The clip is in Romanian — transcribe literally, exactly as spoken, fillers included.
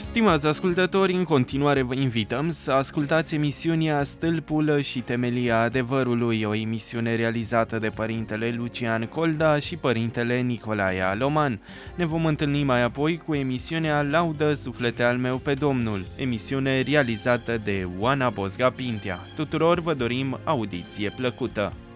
Stimați ascultători, în continuare vă invităm să ascultați emisiunea Stâlpul și temelia adevărului, o emisiune realizată de părintele Lucian Colda și părintele Nicolae Aloman. Ne vom întâlni mai apoi cu emisiunea Laudă suflete al meu pe Domnul, emisiune realizată de Oana Bozga Pintea. Tuturor vă dorim audiție plăcută!